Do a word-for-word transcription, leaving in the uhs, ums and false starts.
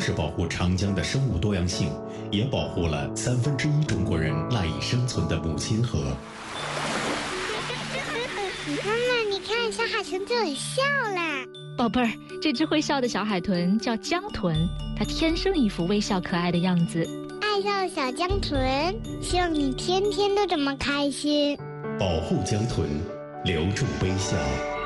是保护长江的生物多样性，也保护了三分之一中国人赖以生存的母亲河。 妈妈，你看，小海豚对我笑啦！ 宝贝儿，这只会笑的小海豚叫江豚，它天生一副微笑可爱的样子。 爱笑的小江豚，希望你天天都这么开心。 保护江豚，留住微笑。